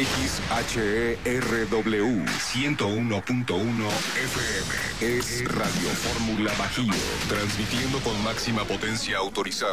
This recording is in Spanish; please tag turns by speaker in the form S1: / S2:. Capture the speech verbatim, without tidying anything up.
S1: X H E R W ciento uno punto uno F M. Es Radio Fórmula Bajío, transmitiendo con máxima potencia autorizada.